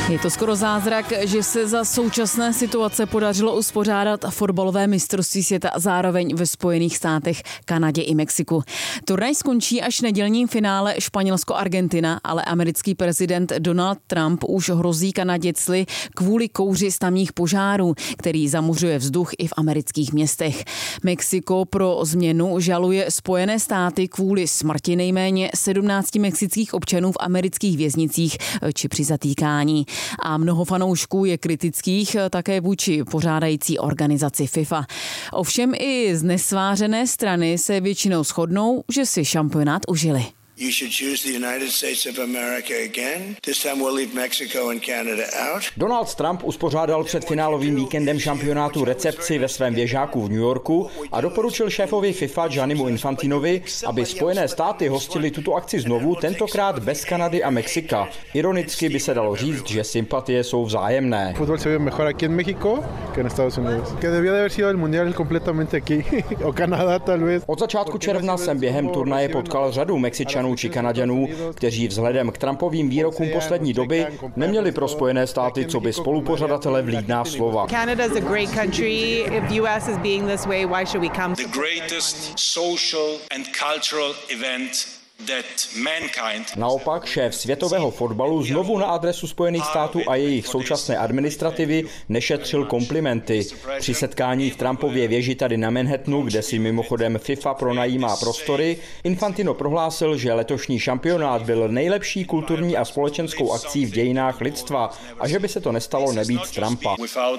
Je to skoro zázrak, že se za současné situace podařilo uspořádat fotbalové mistrovství světa zároveň ve Spojených státech, Kanadě i Mexiku. Turnaj skončí až nedělním finále Španělsko-Argentina, ale americký prezident Donald Trump už hrozí Kanaděcli kvůli kouři z tamních požárů, který zamořuje vzduch i v amerických městech. Mexiko pro změnu žaluje Spojené státy kvůli smrti nejméně 17 mexických občanů v amerických věznicích či při zatýkání. A mnoho fanoušků je kritických také vůči pořádající organizaci FIFA. Ovšem i znesvářené strany se většinou shodnou, že si šampionát užili. You should choose the United States of America again. This time we'll leave Mexico and Canada out. Donald Trump uspořádal před finálovým víkendem šampionátu recepci ve svém věžáku v New Yorku a doporučil šéfovi FIFA Giannimu Infantinovi, aby Spojené státy hostili tuto akci znovu, tentokrát bez Kanady a Mexika. Ironicky by se dalo říct, že sympatie jsou vzájemné. Fútbol se ve mejor aquí en México que en Estados Unidos. Que debía de haber sido el mundial completamente aquí o Canadá tal vez. Od začátku června jsem během turnaje potkal řadu Mexičanů či Kanaďanů, kteří vzhledem k Trumpovým výrokům poslední doby neměli pro Spojené státy co by spolupořadatele vlídná slova. Canada is a great country. If US is being this way, why should we come? The greatest social and cultural event that mankind. Naopak šéf světového fotbalu znovu na adresu Spojených států a jejich současné administrativy nešetřil komplimenty. Při setkání v Trumpově věži tady na Manhattanu, kde si mimochodem FIFA pronajímá prostory, Infantino prohlásil, že letošní šampionát byl nejlepší kulturní a společenskou akcí v dějinách lidstva a že by se to nestalo nebýt Trumpa.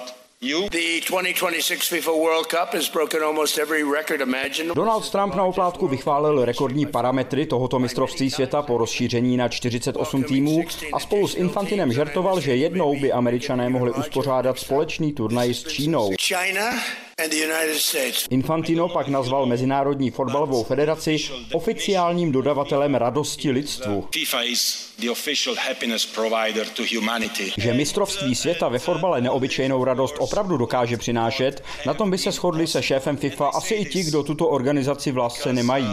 The 2026 FIFA World Cup has broken almost every record imaginable. Donald Trump na oplátku vychválil rekordní parametry tohoto mistrovství světa po rozšíření na 48 týmů a spolu s Infantinem žertoval, že jednou by Američané mohli uspořádat společný turnaj s Čínou. Infantino pak nazval Mezinárodní fotbalovou federaci oficiálním dodavatelem radosti lidstvu. Že mistrovství světa ve fotbale neobyčejnou radost opravdu dokáže přinášet, na tom by se shodli se šéfem FIFA asi i ti, kdo tuto organizaci v lásce nemají.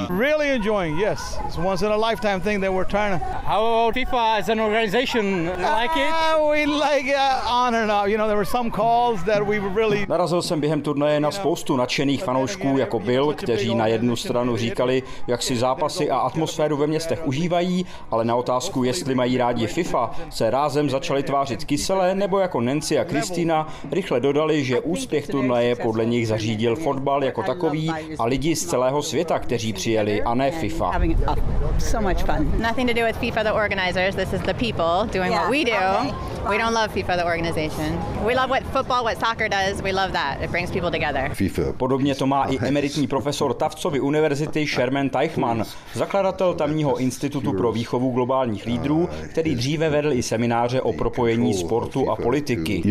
Narazil jsem během turnaje na spoustu nadšených fanoušků, jako byl, kteří na jednu stranu říkali, jak si zápasy a atmosféru ve městech užívají, ale na otázku, jestli mají rádi FIFA, se rázem začali tvářit kyselé, nebo jako Nancy a Kristýna rychle dodali, že úspěch turnaje podle nich zařídil fotbal jako takový a lidi z celého světa, kteří přijeli, a ne FIFA. Nothing to do with FIFA the organizers, this is the people doing what we do. We don't love FIFA the organization. We love what football, what soccer does. We love that. It brings people together. Podobně to má i emeritní profesor Tuftsovy univerzity Sherman Teichmann, zakladatel tamního institutu pro výchovu globálních lídrů, který dříve vedl i semináře o propojení sportu a politiky.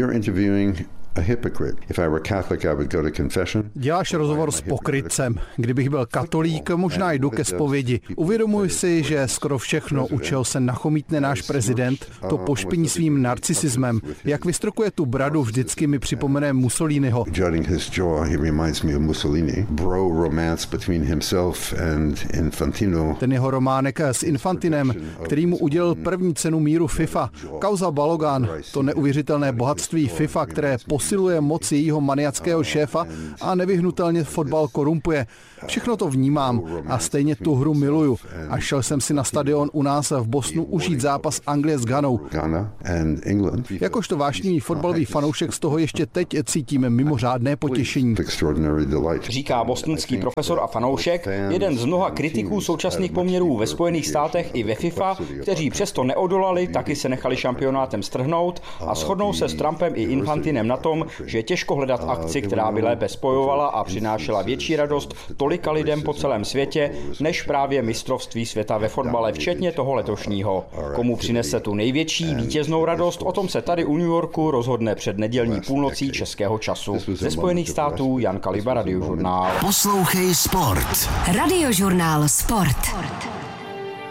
Děláš rozhovor s pokrytcem. Kdybych byl katolík, možná jdu ke zpovědi. Uvědomuji si, že skoro všechno, u čeho se nachomítne náš prezident, to pošpiní svým narcisismem. Jak vystrokuje tu bradu, vždycky mi připomene Mussoliniho. Ten jeho románek s Infantinem, který mu udělil první cenu míru FIFA. Kauza Balogan, to neuvěřitelné bohatství FIFA, které posiluje moc jejího maniackého šéfa a nevyhnutelně fotbal korumpuje. Všechno to vnímám a stejně tu hru miluju. A šel jsem si na stadion u nás v Bostonu užít zápas Anglie s Ghanou. Jakožto vášnivý fotbalový fanoušek z toho ještě teď cítíme mimořádné potěšení. Říká bostonský profesor a fanoušek, jeden z mnoha kritiků současných poměrů ve Spojených státech i ve FIFA, kteří přesto neodolali, taky se nechali šampionátem strhnout a shodnou se s Trumpem i Infantinem na tom, že je těžko hledat akci, která by lépe spojovala a přinášela větší radost tolika lidem po celém světě, než právě mistrovství světa ve fotbale, včetně toho letošního. Komu přinese tu největší vítěznou radost, o tom se tady u New Yorku rozhodne před nedělní půlnocí českého času. Ze Spojených států Jan Kaliba, Radiožurnál. Poslouchej sport. Radiožurnál Sport.